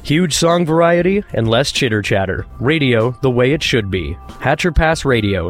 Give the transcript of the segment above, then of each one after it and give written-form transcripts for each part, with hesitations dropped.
Huge song variety and less chitter-chatter. Radio the way it should be. Hatcher Pass Radio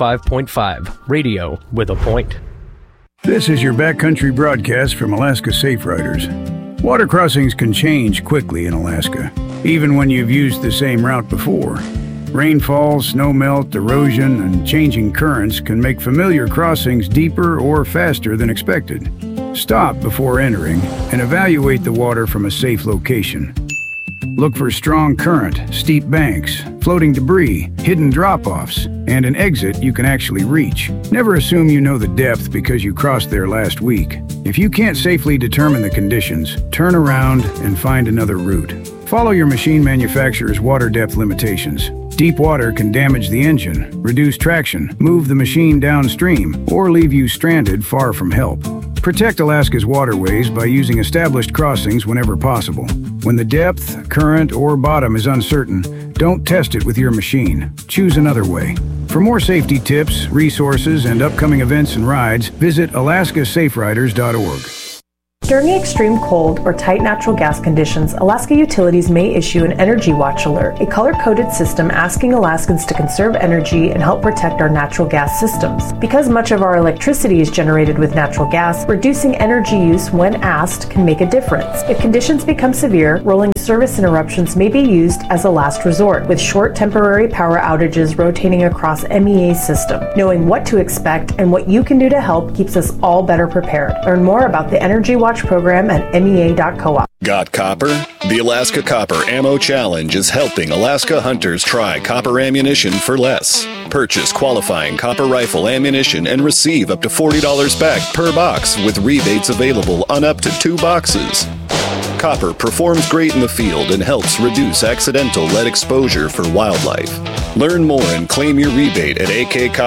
95.5. Radio with a point. This is your backcountry broadcast from Alaska Safe Riders. Water crossings can change quickly in Alaska, even when you've used the same route before. Rainfall, snowmelt, erosion, and changing currents can make familiar crossings deeper or faster than expected. Stop before entering and evaluate the water from a safe location. Look for strong current, steep banks, floating debris, hidden drop-offs, and an exit you can actually reach. Never assume you know the depth because you crossed there last week. If you can't safely determine the conditions, turn around and find another route. Follow your machine manufacturer's water depth limitations. Deep water can damage the engine, reduce traction, move the machine downstream, or leave you stranded far from help. Protect Alaska's waterways by using established crossings whenever possible. When the depth, current, or bottom is uncertain, don't test it with your machine. Choose another way. For more safety tips, resources, and upcoming events and rides, visit alaskasaferiders.org. During extreme cold or tight natural gas conditions, Alaska Utilities may issue an Energy Watch alert, a color-coded system asking Alaskans to conserve energy and help protect our natural gas systems. Because much of our electricity is generated with natural gas, reducing energy use when asked can make a difference. If conditions become severe, rolling service interruptions may be used as a last resort, with short temporary power outages rotating across MEA's system. Knowing what to expect and what you can do to help keeps us all better prepared. Learn more about the Energy Watch program at mea.coop. Got copper? The Alaska Copper Ammo Challenge is helping Alaska hunters try copper ammunition for less. Purchase qualifying copper rifle ammunition and receive up to $40 back per box with rebates available on up to 2 boxes. Copper performs great in the field and helps reduce accidental lead exposure for wildlife. Learn more and claim your rebate at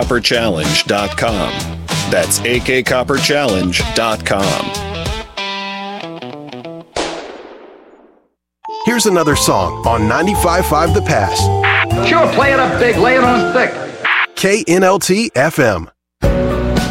akcopperchallenge.com. That's akcopperchallenge.com. Here's another song on 95.5 The Pass. Sure, play it up big, lay it on thick. KNLT FM.